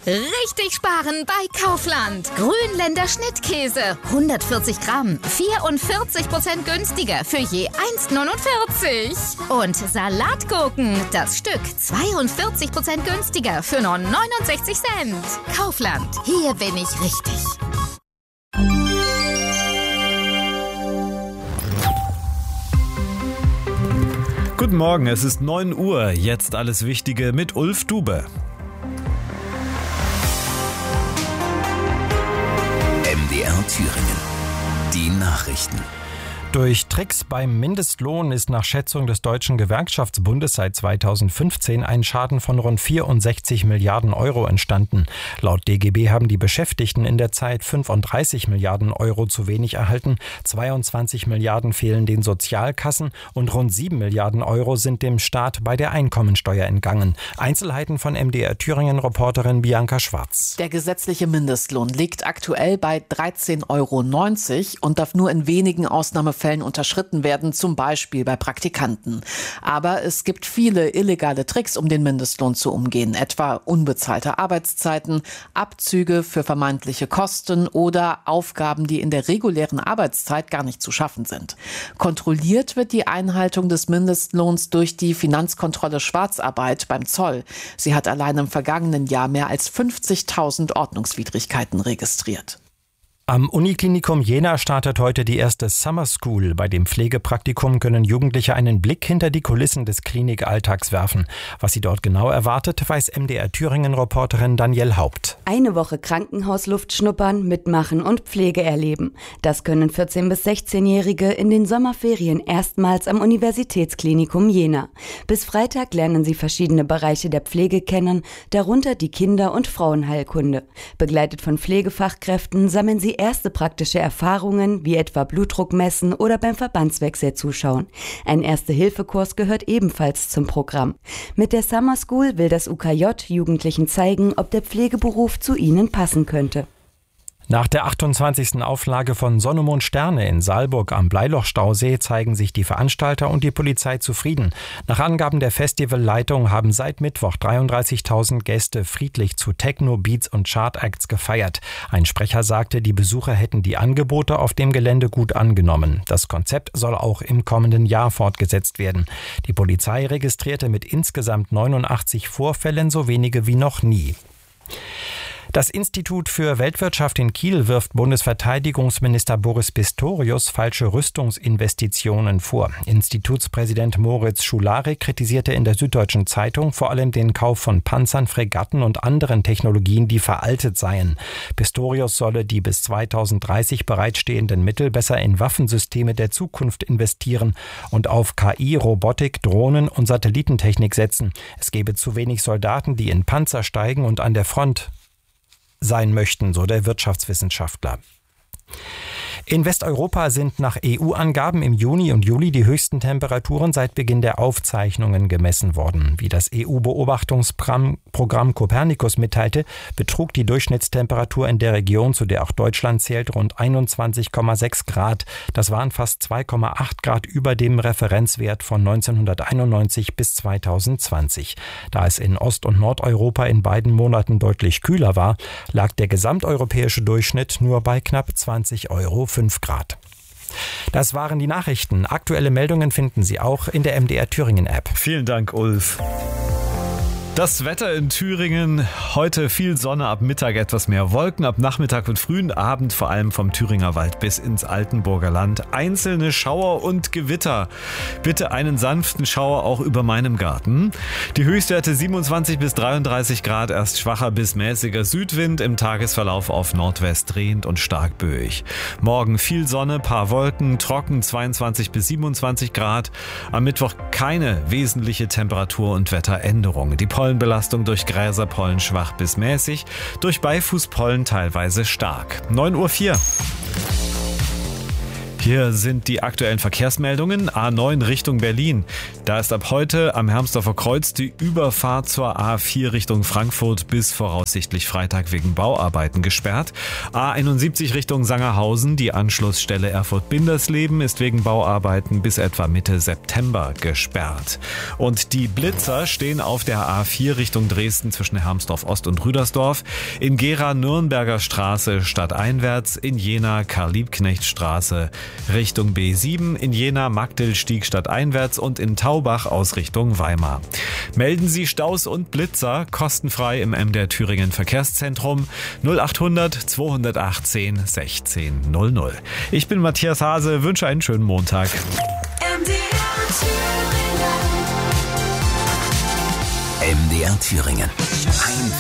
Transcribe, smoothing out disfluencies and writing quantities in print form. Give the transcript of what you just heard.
Richtig sparen bei Kaufland. Grünländer Schnittkäse. 140 Gramm. 44% günstiger für je 1,49. Und Salatgurken. Das Stück 42% günstiger für nur 69 Cent. Kaufland. Hier bin ich richtig. Guten Morgen, es ist 9 Uhr. Jetzt alles Wichtige mit Ulf Dube. MDR Thüringen. Die Nachrichten. Durch Tricks beim Mindestlohn ist nach Schätzung des Deutschen Gewerkschaftsbundes seit 2015 ein Schaden von rund 64 Milliarden Euro entstanden. Laut DGB haben die Beschäftigten in der Zeit 35 Milliarden Euro zu wenig erhalten, 22 Milliarden fehlen den Sozialkassen und rund 7 Milliarden Euro sind dem Staat bei der Einkommensteuer entgangen. Einzelheiten von MDR Thüringen-Reporterin Bianca Schwarz. Der gesetzliche Mindestlohn liegt aktuell bei 13,90 € und darf nur in wenigen Ausnahmefällen unterschritten werden, zum Beispiel bei Praktikanten. Aber es gibt viele illegale Tricks, um den Mindestlohn zu umgehen, etwa unbezahlte Arbeitszeiten, Abzüge für vermeintliche Kosten oder Aufgaben, die in der regulären Arbeitszeit gar nicht zu schaffen sind. Kontrolliert wird die Einhaltung des Mindestlohns durch die Finanzkontrolle Schwarzarbeit beim Zoll. Sie hat allein im vergangenen Jahr mehr als 50.000 Ordnungswidrigkeiten registriert. Am Uniklinikum Jena startet heute die erste Summer School. Bei dem Pflegepraktikum können Jugendliche einen Blick hinter die Kulissen des Klinikalltags werfen. Was sie dort genau erwartet, weiß MDR Thüringen-Reporterin Danielle Haupt. Eine Woche Krankenhausluft schnuppern, mitmachen und Pflege erleben. Das können 14- bis 16-Jährige in den Sommerferien erstmals am Universitätsklinikum Jena. Bis Freitag lernen sie verschiedene Bereiche der Pflege kennen, darunter die Kinder- und Frauenheilkunde. Begleitet von Pflegefachkräften sammeln sie erste praktische Erfahrungen, wie etwa Blutdruck messen oder beim Verbandswechsel zuschauen. Ein Erste-Hilfe-Kurs gehört ebenfalls zum Programm. Mit der Summer School will das UKJ Jugendlichen zeigen, ob der Pflegeberuf zu ihnen passen könnte. Nach der 28. Auflage von Sonne, Mond, Sterne in Saalburg am Bleiloch-Stausee zeigen sich die Veranstalter und die Polizei zufrieden. Nach Angaben der Festivalleitung haben seit Mittwoch 33.000 Gäste friedlich zu Techno, Beats und Chart-Acts gefeiert. Ein Sprecher sagte, die Besucher hätten die Angebote auf dem Gelände gut angenommen. Das Konzept soll auch im kommenden Jahr fortgesetzt werden. Die Polizei registrierte mit insgesamt 89 Vorfällen so wenige wie noch nie. Das Institut für Weltwirtschaft in Kiel wirft Bundesverteidigungsminister Boris Pistorius falsche Rüstungsinvestitionen vor. Institutspräsident Moritz Schulari kritisierte in der Süddeutschen Zeitung vor allem den Kauf von Panzern, Fregatten und anderen Technologien, die veraltet seien. Pistorius solle die bis 2030 bereitstehenden Mittel besser in Waffensysteme der Zukunft investieren und auf KI, Robotik, Drohnen und Satellitentechnik setzen. Es gebe zu wenig Soldaten, die in Panzer steigen und an der Front sein möchten, so der Wirtschaftswissenschaftler. In Westeuropa sind nach EU-Angaben im Juni und Juli die höchsten Temperaturen seit Beginn der Aufzeichnungen gemessen worden. Wie das EU-Beobachtungsprogramm Copernicus mitteilte, betrug die Durchschnittstemperatur in der Region, zu der auch Deutschland zählt, rund 21,6 Grad. Das waren fast 2,8 Grad über dem Referenzwert von 1991 bis 2020. Da es in Ost- und Nordeuropa in beiden Monaten deutlich kühler war, lag der gesamteuropäische Durchschnitt nur bei knapp 20,5 Grad. Das waren die Nachrichten. Aktuelle Meldungen finden Sie auch in der MDR Thüringen App. Vielen Dank, Ulf. Das Wetter in Thüringen, heute viel Sonne, ab Mittag etwas mehr Wolken, ab Nachmittag und frühen Abend vor allem vom Thüringer Wald bis ins Altenburger Land einzelne Schauer und Gewitter. Bitte einen sanften Schauer auch über meinem Garten. Die Höchstwerte 27 bis 33 Grad, erst schwacher bis mäßiger Südwind, im Tagesverlauf auf Nordwest drehend und stark böig. Morgen viel Sonne, paar Wolken, trocken 22 bis 27 Grad. Am Mittwoch keine wesentliche Temperatur- und Wetteränderung. Die Pollenbelastung durch Gräserpollen schwach bis mäßig, durch Beifußpollen teilweise stark. 9:04 Uhr. Hier sind die aktuellen Verkehrsmeldungen. A9 Richtung Berlin. Da ist ab heute am Hermsdorfer Kreuz die Überfahrt zur A4 Richtung Frankfurt bis voraussichtlich Freitag wegen Bauarbeiten gesperrt. A71 Richtung Sangerhausen. Die Anschlussstelle Erfurt-Bindersleben ist wegen Bauarbeiten bis etwa Mitte September gesperrt. Und die Blitzer stehen auf der A4 Richtung Dresden zwischen Hermsdorf Ost und Rüdersdorf. In Gera Nürnberger Straße stadteinwärts. In Jena Karl-Liebknecht-Straße Richtung B7, in Jena Magdel-Stieg stadteinwärts und in Taubach aus Richtung Weimar. Melden Sie Staus und Blitzer kostenfrei im MDR Thüringen Verkehrszentrum 0800 218 16 00. Ich bin Matthias Hase, wünsche einen schönen Montag. MDR Thüringen.